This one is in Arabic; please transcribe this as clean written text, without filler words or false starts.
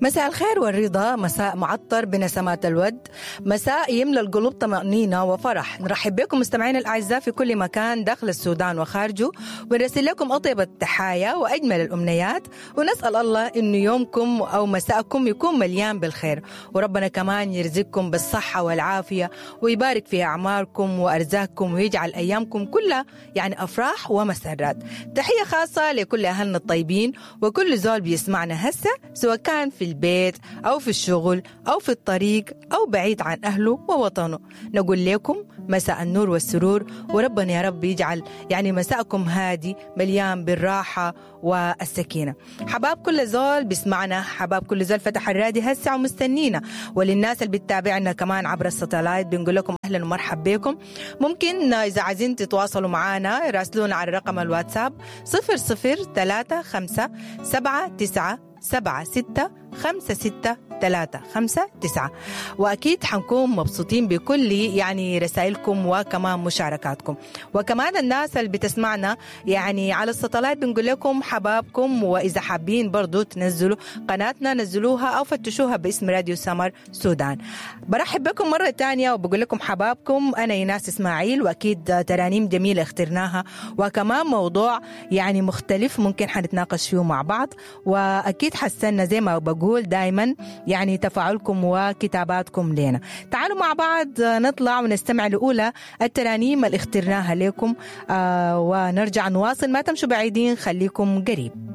مساء الخير والرضا، مساء معطر بنسمات الود، مساء يملى القلوب طمأنينة وفرح. نرحب بكم مستمعين الأعزاء في كل مكان داخل السودان وخارجه، ونرسل لكم أطيب التحايا وأجمل الأمنيات، ونسأل الله إنه يومكم أو مساءكم يكون مليان بالخير، وربنا كمان يرزقكم بالصحة والعافية ويبارك في أعماركم وأرزاقكم ويجعل أيامكم كلها يعني أفراح ومسرات. تحية خاصة لكل أهلنا الطيبين وكل زول بيسمعنا هسه، سواء كان في البيت أو في الشغل أو في الطريق أو بعيد عن أهله ووطنه. نقول لكم مساء النور والسرور، وربنا يا رب يجعل يعني مساءكم هادي مليان بالراحة والسكينة. حباب كل زول بيسمعنا، حباب كل زول فتح الراديو هسه ومستنينا، وللناس اللي بتتابعنا كمان عبر الساتلايت بنقول لكم أهلا ومرحب بكم. ممكن إذا عايزين تتواصلوا معنا راسلونا على رقم الواتساب 0035797656 وأكيد حنكون مبسوطين بكل يعني رسائلكم وكمان مشاركاتكم. وكمان الناس اللي بتسمعنا يعني على الساتلايت بنقول لكم حبابكم، وإذا حابين برضو تنزلوا قناتنا نزلوها أو فتشوها باسم راديو سمر سودان. برحب بكم مرة تانية وبقول لكم حبابكم. أنا إيناس إسماعيل، وأكيد ترانيم جميلة اخترناها وكمان موضوع يعني مختلف ممكن حنتناقش فيه مع بعض، وأكيد حسنا زي ما بقول دايما يعني تفاعلكم وكتاباتكم لنا. تعالوا مع بعض نطلع ونستمع لأولى الترانيم اللي اخترناها لكم ونرجع نواصل. ما تمشوا بعيدين، خليكم قريب.